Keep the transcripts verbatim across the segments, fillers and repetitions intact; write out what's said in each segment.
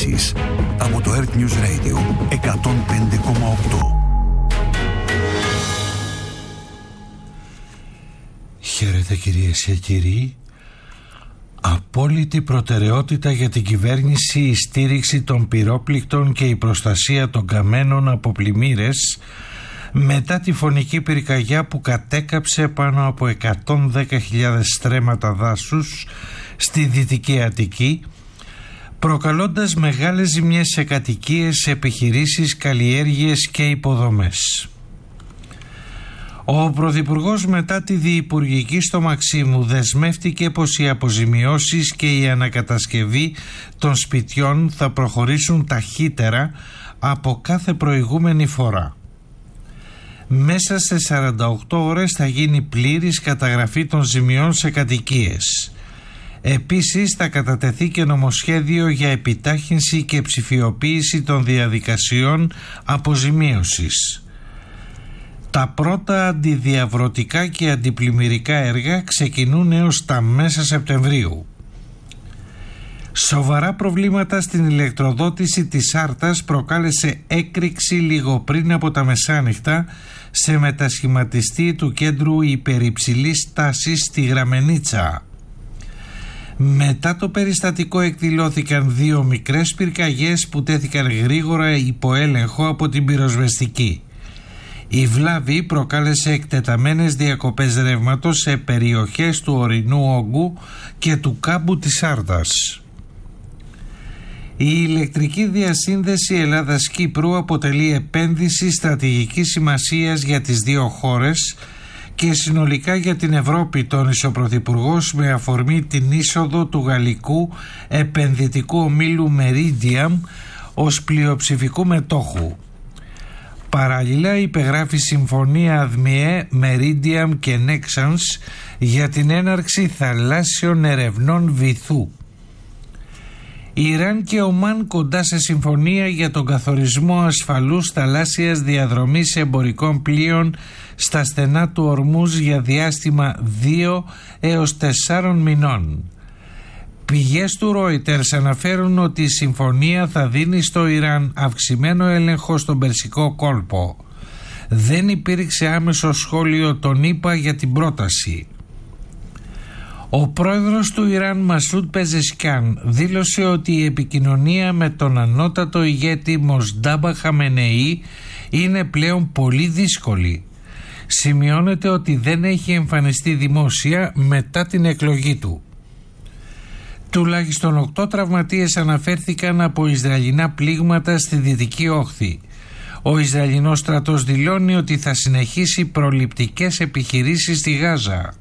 ειδήσεις από το Earth News Radio εκατόν πέντε κόμμα οκτώ. Χαίρετε κυρίες και κύριοι. Απόλυτη προτεραιότητα για την κυβέρνηση η στήριξη των πυρόπληκτων και η προστασία των καμένων από πλημμύρες μετά τη φωνική πυρκαγιά που κατέκαψε πάνω από εκατόν δέκα χιλιάδες στρέμματα δάσους στη Δυτική Αττική, προκαλώντας μεγάλες ζημιές σε κατοικίες, επιχειρήσεις, καλλιέργειες και υποδομές. Ο Πρωθυπουργός μετά τη διυπουργική στο Μαξίμου δεσμεύτηκε πως οι αποζημιώσεις και η ανακατασκευή των σπιτιών θα προχωρήσουν ταχύτερα από κάθε προηγούμενη φορά. Μέσα σε σαράντα οκτώ ώρες θα γίνει πλήρης καταγραφή των ζημιών σε κατοικίες. Επίσης θα κατατεθεί και νομοσχέδιο για επιτάχυνση και ψηφιοποίηση των διαδικασιών αποζημίωσης. Τα πρώτα αντιδιαβρωτικά και αντιπλημμυρικά έργα ξεκινούν έως τα μέσα Σεπτεμβρίου. Σοβαρά προβλήματα στην ηλεκτροδότηση της Άρτας προκάλεσε έκρηξη λίγο πριν από τα μεσάνυχτα σε μετασχηματιστή του κέντρου υπερυψηλής τάσης στη Γραμμενίτσα. Μετά το περιστατικό εκδηλώθηκαν δύο μικρές πυρκαγιές που τέθηκαν γρήγορα υπό έλεγχο από την πυροσβεστική. Η βλάβη προκάλεσε εκτεταμένες διακοπές ρεύματος σε περιοχές του ορεινού όγκου και του κάμπου της Άρτας. Η ηλεκτρική διασύνδεση Ελλάδας-Κύπρου αποτελεί επένδυση στρατηγικής σημασίας για τις δύο χώρες και συνολικά για την Ευρώπη, τόνισε ο Πρωθυπουργός με αφορμή την είσοδο του γαλλικού επενδυτικού ομίλου Meridiam ως πλειοψηφικού μετόχου. Παράλληλα υπεγράφει συμφωνία ΑΔΜΙΕ, Meridiam και Nexans για την έναρξη θαλάσσιων ερευνών βυθού. Ιράν και Ομάν κοντά σε συμφωνία για τον καθορισμό ασφαλούς θαλάσσιας διαδρομής εμπορικών πλοίων στα στενά του Ορμούζ για διάστημα δύο έως τεσσάρων μηνών. Πηγές του Reuters αναφέρουν ότι η συμφωνία θα δίνει στο Ιράν αυξημένο έλεγχο στον Περσικό κόλπο. Δεν υπήρξε άμεσο σχόλιο των ΗΠΑ για την πρόταση. Ο πρόεδρος του Ιράν Μασούντ Πεζεσκιάν δήλωσε ότι η επικοινωνία με τον ανώτατο ηγέτη Μοσντάμπα Χαμενεή είναι πλέον πολύ δύσκολη. Σημειώνεται ότι δεν έχει εμφανιστεί δημόσια μετά την εκλογή του. Τουλάχιστον οκτώ τραυματίες αναφέρθηκαν από Ισραηλινά πλήγματα στη Δυτική Όχθη. Ο Ισραηλινός στρατός δηλώνει ότι θα συνεχίσει προληπτικές επιχειρήσεις στη Γάζα.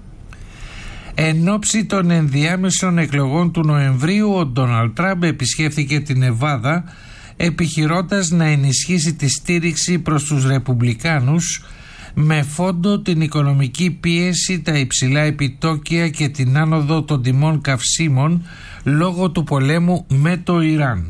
Εν ώψη των ενδιάμεσων εκλογών του Νοεμβρίου, ο Ντόναλντ Τραμπ επισκέφθηκε την Νεβάδα επιχειρώντας να ενισχύσει τη στήριξη προς τους Ρεπουμπλικάνους με φόντο την οικονομική πίεση, τα υψηλά επιτόκια και την άνοδο των τιμών καυσίμων λόγω του πολέμου με το Ιράν.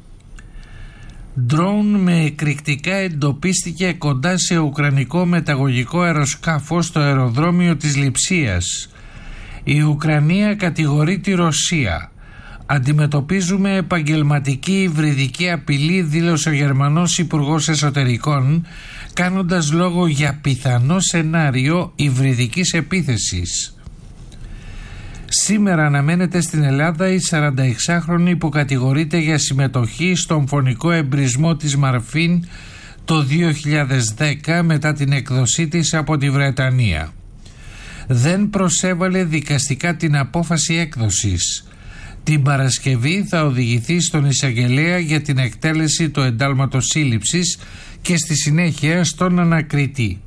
Ντρόουν με εκρηκτικά εντοπίστηκε κοντά σε ουκρανικό μεταγωγικό αεροσκάφο στο αεροδρόμιο της Λειψίας. Η Ουκρανία κατηγορεί τη Ρωσία. Αντιμετωπίζουμε επαγγελματική υβριδική απειλή, δήλωσε ο Γερμανός Υπουργός Εσωτερικών, κάνοντας λόγο για πιθανό σενάριο υβριδικής επίθεσης. Σήμερα αναμένεται στην Ελλάδα η σαρανταεξάχρονη που κατηγορείται για συμμετοχή στον φωνικό εμπρισμό της Μαρφίν το δύο χιλιάδες δέκα μετά την έκδοσή της από τη Βρετανία. Δεν προσέβαλε δικαστικά την απόφαση έκδοσης. Την Παρασκευή θα οδηγηθεί στον εισαγγελέα για την εκτέλεση του εντάλματος σύλληψης και στη συνέχεια στον ανακριτή.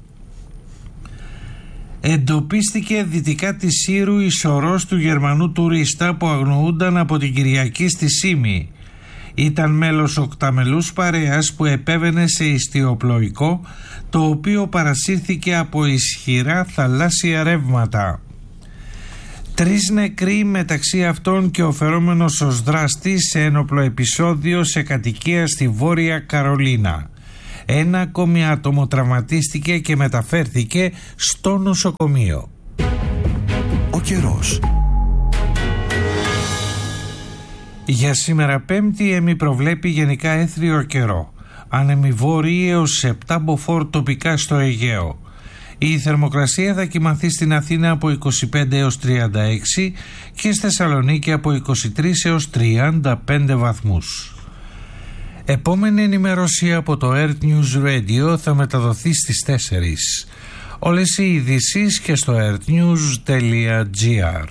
Εντοπίστηκε δυτικά της Σύρου η σωρός του Γερμανού τουρίστα που αγνοούνταν από την Κυριακή στη Σύμη. Ήταν μέλος οκταμελούς παρέας που επέβαινε σε ιστιοπλοϊκό, το οποίο παρασύρθηκε από ισχυρά θαλάσσια ρεύματα. Τρεις νεκροί, μεταξύ αυτών και ο φερόμενος ως δράστης σε ένοπλο επεισόδιο σε κατοικία στη Βόρεια Καρολίνα. Ένα ακόμη άτομο τραυματίστηκε και μεταφέρθηκε στο νοσοκομείο. Ο καιρός. Για σήμερα Πέμπτη εμεί προβλέπει γενικά έθριο καιρό. Άνεμοι βόρειοι έως επτά μποφόρ τοπικά στο Αιγαίο. Η θερμοκρασία θα κυμανθεί στην Αθήνα από είκοσι πέντε έως τριάντα έξι και στη Θεσσαλονίκη από είκοσι τρεις έως τριάντα πέντε βαθμούς. Επόμενη ενημέρωση από το Earth News Radio θα μεταδοθεί στις τέσσερις. Όλες οι ειδήσεις και στο earthnews τελεία gr.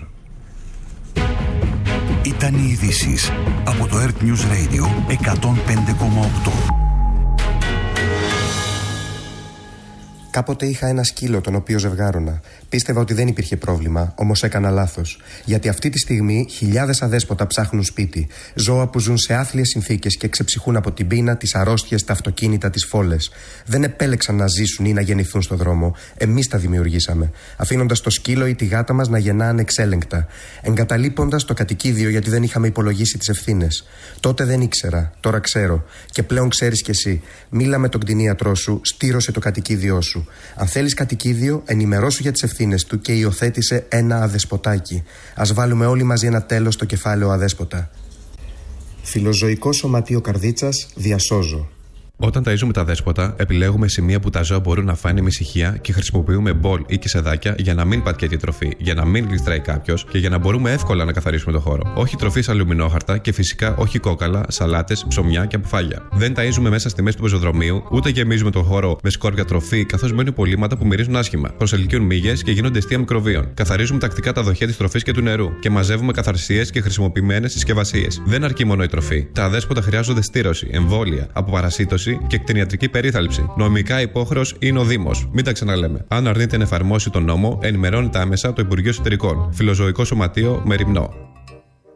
Ήταν οι ειδήσεις από το Earth News Radio εκατόν πέντε κόμμα οκτώ. Κάποτε είχα ένα σκύλο τον οποίο ζευγάρωνα. Πίστευα ότι δεν υπήρχε πρόβλημα, όμως έκανα λάθος. Γιατί αυτή τη στιγμή χιλιάδες αδέσποτα ψάχνουν σπίτι. Ζώα που ζουν σε άθλιες συνθήκες και ξεψυχούν από την πείνα, τις αρρώστιες, τα αυτοκίνητα, τις φόλες. Δεν επέλεξαν να ζήσουν ή να γεννηθούν στον δρόμο. Εμείς τα δημιουργήσαμε. Αφήνοντας το σκύλο ή τη γάτα μας να γεννά ανεξέλεγκτα. Εγκαταλείποντας το κατοικίδιο γιατί δεν είχαμε υπολογίσει τις ευθύνες. Τότε δεν ήξερα, τώρα ξέρω. Και πλέον ξέρεις κι εσύ. Μίλα με τον κτηνίατρό σου, στήρωσε το κατοικίδιό σου. Αν θέλεις κατοικίδιο, ενημερώσου για τις ευθύνες του και υιοθέτησε ένα αδεσποτάκι. Ας βάλουμε όλοι μαζί ένα τέλος στο κεφάλαιο αδέσποτα. Φιλοζωικό Σωματείο Καρδίτσας, διασώζω. Όταν ταΐζουμε τα δέσποτα, επιλέγουμε σημεία που τα ζώα μπορούν να φάνε με ησυχία και χρησιμοποιούμε μπολ ή κισεδάκια για να μην πατιέται η τροφή, για να μην γλιστράει κάποιος και για να μπορούμε εύκολα να καθαρίσουμε το χώρο. Όχι τροφή σε αλουμινόχαρτα και φυσικά όχι κόκαλα, σαλάτες, ψωμιά και αποφάγια. Δεν ταΐζουμε μέσα στη μέση του πεζοδρομίου, ούτε γεμίζουμε τον χώρο με σκόρπια τροφή, καθώς μένουν υπολείμματα που μυρίζουν άσχημα. Προσελκύουν μύγες και γίνονται αιστεία μικροβίων. Καθαρίζουμε τακτικά τα δοχεία της τροφής και του νερού και μαζεύουμε καθαρσίες και χρησιμοποιημένες συσκευασίες. Δεν αρκεί μόνο η τροφή. Τα αδέσποτα χρειάζονται στήρωση, εμβόλια, αποπαρασίτωση και κτηνιατρική περίθαλψη. Νομικά υπόχρεος είναι ο Δήμος. Μην τα ξαναλέμε. Αν αρνείται να εφαρμόσει τον νόμο, ενημερώνεται άμεσα το Υπουργείο Εσωτερικών. Φιλοζωικό Σωματείο Μεριμνό.